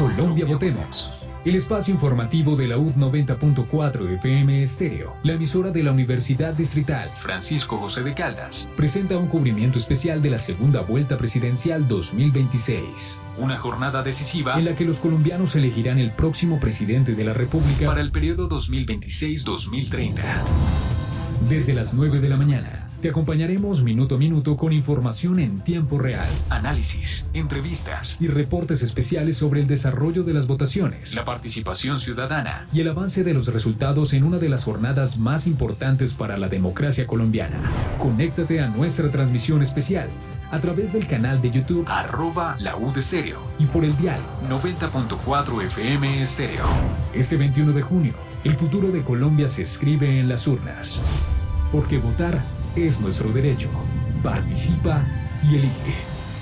Colombia Votemos. El espacio informativo de la UD 90.4 FM Estéreo, la emisora de la Universidad Distrital Francisco José de Caldas, presenta un cubrimiento especial de la segunda vuelta presidencial 2026. Una jornada decisiva en la que los colombianos elegirán el próximo presidente de la República para el periodo 2026-2030. Desde las 9 de la mañana, te acompañaremos minuto a minuto con información en tiempo real, análisis, entrevistas y reportes especiales sobre el desarrollo de las votaciones, la participación ciudadana y el avance de los resultados en una de las jornadas más importantes para la democracia colombiana. Conéctate a nuestra transmisión especial a través del canal de YouTube @laudestéreo y por el dial 90.4 FM Estéreo. Este 21 de junio, el futuro de Colombia se escribe en las urnas. Porque votar es nuestro derecho. Participa y elige.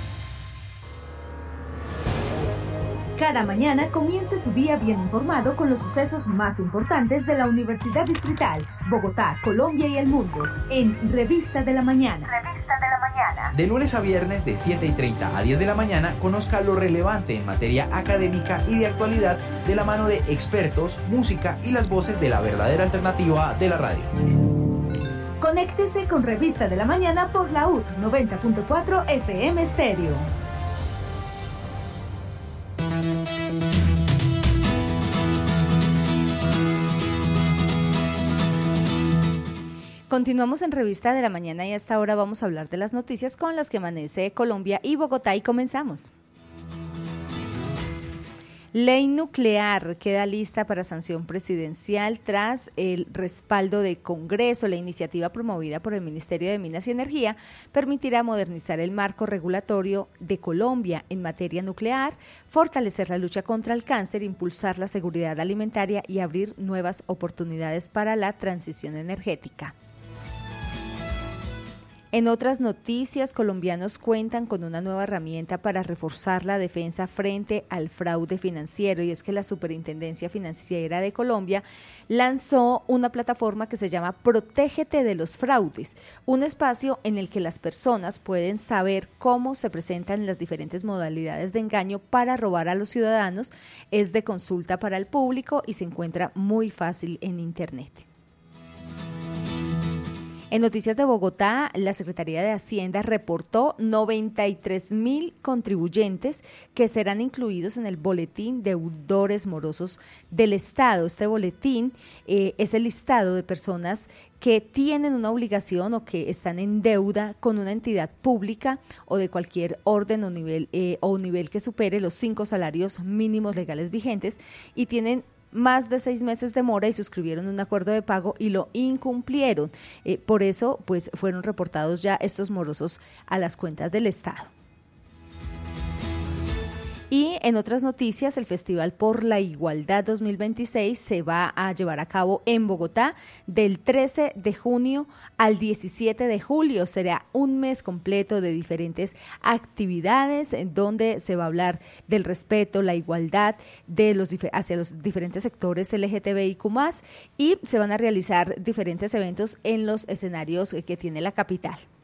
Cada mañana comience su día bien informado con los sucesos más importantes de la Universidad Distrital, Bogotá, Colombia y el mundo, en Revista de la Mañana. De lunes a viernes de 7:30 a 10 de la mañana, conozca lo relevante en materia académica y de actualidad de la mano de expertos, música y las voces de la verdadera alternativa de la radio. Conéctese con Revista de la Mañana por la UD 90.4 FM Estéreo. Continuamos en Revista de la Mañana y hasta ahora vamos a hablar de las noticias con las que amanece Colombia y Bogotá y comenzamos. Ley nuclear queda lista para sanción presidencial tras el respaldo del Congreso. La iniciativa promovida por el Ministerio de Minas y Energía permitirá modernizar el marco regulatorio de Colombia en materia nuclear, fortalecer la lucha contra el cáncer, impulsar la seguridad alimentaria y abrir nuevas oportunidades para la transición energética. En otras noticias, colombianos cuentan con una nueva herramienta para reforzar la defensa frente al fraude financiero, y es que la Superintendencia Financiera de Colombia lanzó una plataforma que se llama Protégete de los Fraudes, un espacio en el que las personas pueden saber cómo se presentan las diferentes modalidades de engaño para robar a los ciudadanos. Es de consulta para el público y se encuentra muy fácil en Internet. En noticias de Bogotá, la Secretaría de Hacienda reportó 93.000 contribuyentes que serán incluidos en el boletín deudores morosos del Estado. Este boletín es el listado de personas que tienen una obligación o que están en deuda con una entidad pública o de cualquier orden o nivel que supere los 5 salarios mínimos legales vigentes y tienen más de 6 meses de mora y suscribieron un acuerdo de pago y lo incumplieron. Por eso, pues, fueron reportados ya estos morosos a las cuentas del Estado. Y en otras noticias, el Festival por la Igualdad 2026 se va a llevar a cabo en Bogotá del 13 de junio al 17 de julio. Será un mes completo de diferentes actividades en donde se va a hablar del respeto, la igualdad hacia los diferentes sectores LGTBIQ+, y se van a realizar diferentes eventos en los escenarios que tiene la capital.